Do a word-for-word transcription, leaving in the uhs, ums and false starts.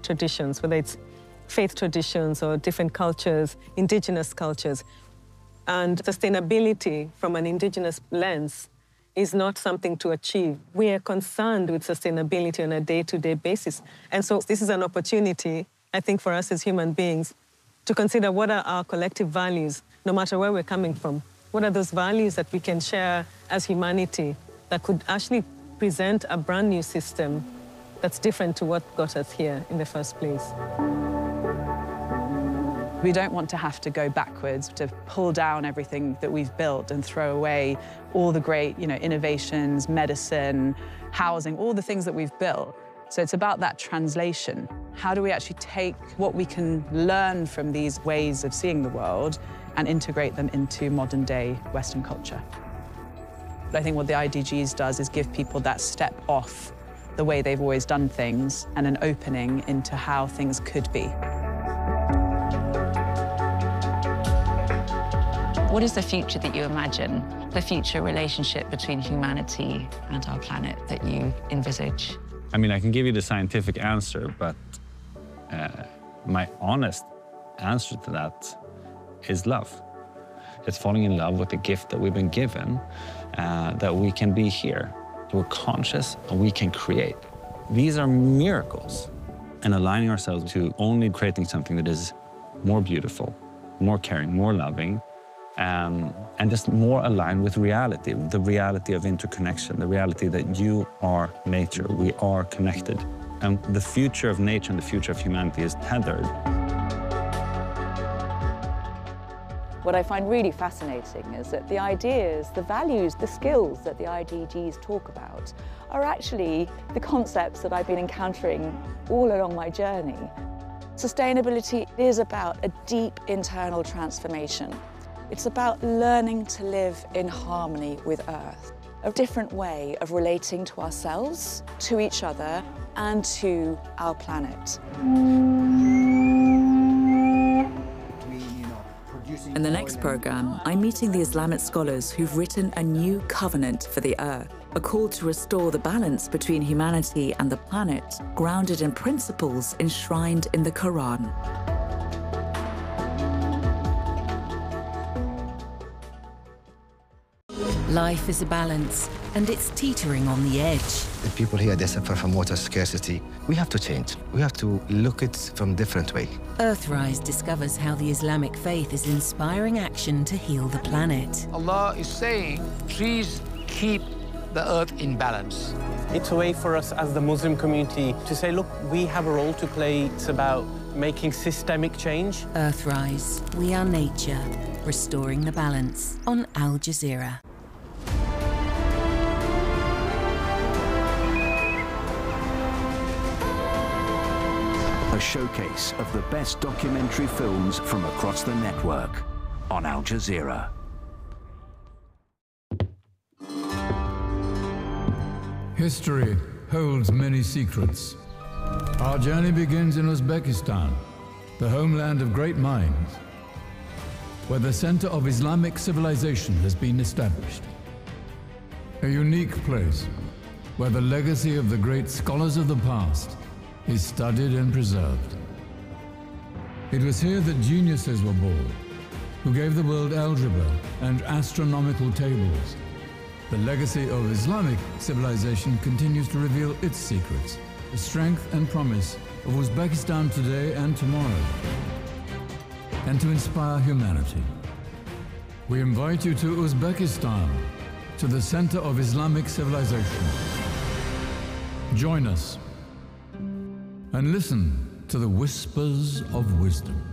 traditions, whether it's faith traditions or different cultures, indigenous cultures. And sustainability from an indigenous lens is not something to achieve. We are concerned with sustainability on a day-to-day basis. And so this is an opportunity, I think, for us as human beings to consider what are our collective values, no matter where we're coming from. What are those values that we can share as humanity that could actually present a brand new system that's different to what got us here in the first place? We don't want to have to go backwards, to pull down everything that we've built and throw away all the great, you know, innovations, medicine, housing, all the things that we've built. So it's about that translation. How do we actually take what we can learn from these ways of seeing the world and integrate them into modern-day Western culture? But I think what the I D Gs does is give people that step off the way they've always done things and an opening into how things could be. What is the future that you imagine? The future relationship between humanity and our planet that you envisage? I mean, I can give you the scientific answer, but uh, my honest answer to that is love. It's falling in love with the gift that we've been given, uh, that we can be here. We're conscious and we can create. These are miracles. And aligning ourselves to only creating something that is more beautiful, more caring, more loving, Um, and just more aligned with reality, the reality of interconnection, the reality that you are nature, we are connected. And the future of nature and the future of humanity is tethered. What I find really fascinating is that the ideas, the values, the skills that the I D Gs talk about are actually the concepts that I've been encountering all along my journey. Sustainability is about a deep internal transformation. It's about learning to live in harmony with Earth, a different way of relating to ourselves, to each other, and to our planet. In the next programme, I'm meeting the Islamic scholars who've written a new covenant for the Earth, a call to restore the balance between humanity and the planet, grounded in principles enshrined in the Quran. Life is a balance, and it's teetering on the edge. The people here, they suffer from water scarcity. We have to change. We have to look at it from a different way. Earthrise discovers how the Islamic faith is inspiring action to heal the planet. Allah is saying, please keep the earth in balance. It's a way for us as the Muslim community to say, look, we have a role to play. It's about making systemic change. Earthrise, we are nature, restoring the balance on Al Jazeera. A showcase of the best documentary films from across the network on Al Jazeera. History holds many secrets. Our journey begins in Uzbekistan, the homeland of great minds, where the center of Islamic civilization has been established. A unique place where the legacy of the great scholars of the past is studied and preserved. It was here that geniuses were born, who gave the world algebra and astronomical tables. The legacy of Islamic civilization continues to reveal its secrets, the strength and promise of Uzbekistan today and tomorrow, and to inspire humanity. We invite you to Uzbekistan, to the center of Islamic civilization. Join us and listen to the whispers of wisdom.